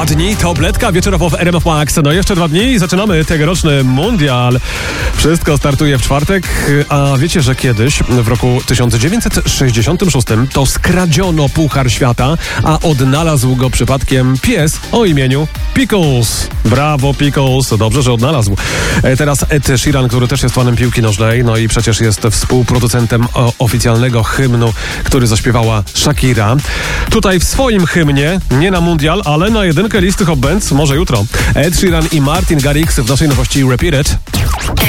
2 dni, tabletka wieczorowo w RMF Max. No jeszcze 2 dni i zaczynamy tegoroczny mundial. Wszystko startuje w czwartek, a wiecie, że kiedyś, w roku 1966, to skradziono Puchar Świata, a odnalazł go przypadkiem pies o imieniu Pickles. Brawo, Pickles. Dobrze, że odnalazł. Teraz Ed Sheeran, który też jest fanem piłki nożnej, no i przecież jest współproducentem oficjalnego hymnu, który zaśpiewała Shakira. Tutaj w swoim hymnie, nie na mundial, ale na jedynkę listy Hot Bands, może jutro. Ed Sheeran i Martin Garrix w naszej nowości Repeat It.